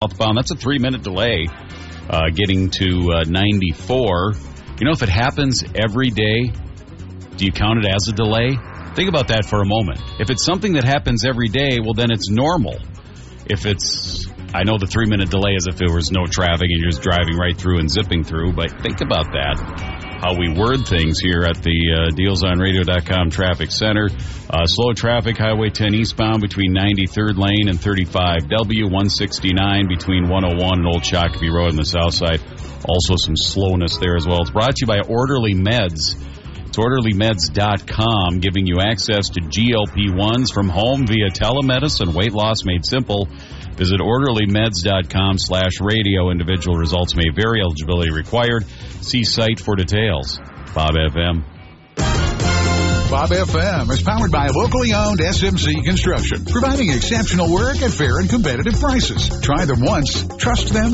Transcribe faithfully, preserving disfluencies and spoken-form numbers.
southbound. That's a three-minute delay uh, getting to uh, ninety-four. You know, if it happens every day, do you count it as a delay? Think about that for a moment. If it's something that happens every day, well, then it's normal. If it's, I know the three-minute delay is if there was no traffic and you're just driving right through and zipping through, but think about that, how we word things here at the uh, deals on radio dot com Traffic Center. Uh, slow traffic, Highway ten eastbound between ninety-third Lane and thirty-five W, one sixty-nine between one oh one and Old Shakopee Road on the south side. Also some slowness there as well. It's brought to you by Orderly Meds. It's orderly meds dot com, giving you access to G L P ones from home via telemedicine, weight loss made simple. Visit orderly meds dot com slash radio. Individual results may vary. Eligibility required. See site for details. Bob F M. Bob F M is powered by locally owned S M C Construction, providing exceptional work at fair and competitive prices. Try them once, trust them